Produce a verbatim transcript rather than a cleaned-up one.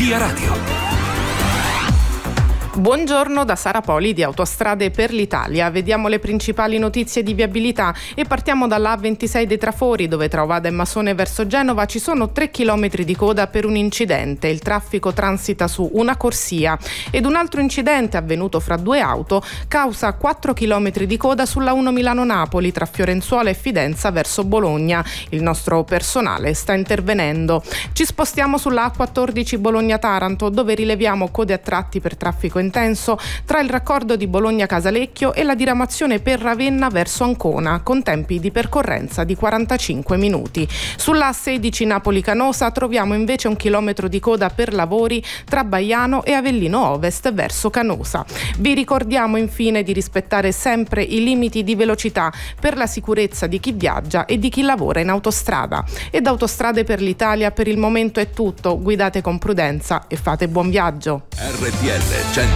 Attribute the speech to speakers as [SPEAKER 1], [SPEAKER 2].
[SPEAKER 1] Via Radio.
[SPEAKER 2] Buongiorno da Sara Poli di Autostrade per l'Italia. Vediamo le principali notizie di viabilità e partiamo dalla A ventisei dei Trafori, dove tra Ovada e Masone verso Genova ci sono tre chilometri di coda per un incidente. Il traffico transita su una corsia ed un altro incidente avvenuto fra due auto causa quattro chilometri di coda sulla uno Milano-Napoli tra Fiorenzuola e Fidenza verso Bologna. Il nostro personale sta intervenendo. Ci spostiamo sulla A quattordici Bologna-Taranto, dove rileviamo code a tratti per traffico intenso tra il raccordo di Bologna-Casalecchio e la diramazione per Ravenna verso Ancona, con tempi di percorrenza di quarantacinque minuti. Sulla A sedici Napoli-Canosa troviamo invece un chilometro di coda per lavori tra Baiano e Avellino Ovest verso Canosa. Vi ricordiamo infine di rispettare sempre i limiti di velocità per la sicurezza di chi viaggia e di chi lavora in autostrada. E da Autostrade per l'Italia per il momento è tutto. Guidate con prudenza e fate buon viaggio.
[SPEAKER 1] R T L